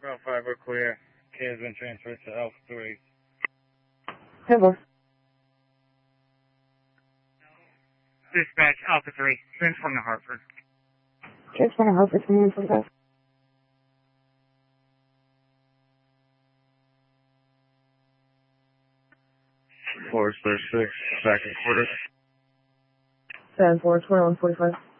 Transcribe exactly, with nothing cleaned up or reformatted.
Ground five, we're clear. K has been transferred to Alpha three. Hello. Dispatch, Alpha three, transferring to Hartford. Transferring to Hartford, three one four five. Forest thirty-six, second quarter. seven four, twenty-one forty-five.